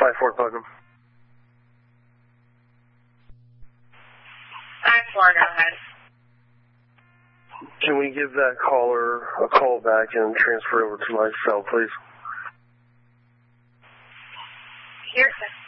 5-4 Putnam. 5-4, go ahead. Can we give that caller a call back and transfer over to my cell, please? Here, sir.